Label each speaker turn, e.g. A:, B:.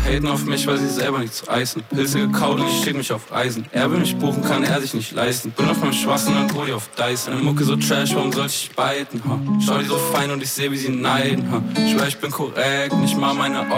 A: haten auf mich, weil sie selber nicht zu eisen. Pilze gekaut und ich schick mich auf Eisen. Er will mich buchen, kann er sich nicht leisten. Bin auf meinem Schwarzen und Rolli auf Dice. Eine Mucke so trash, warum sollte ich biten? Ha? Schau die so fein und ich seh, wie sie neiden. Ha? Ich schwör, ich bin korrekt, nicht mal meine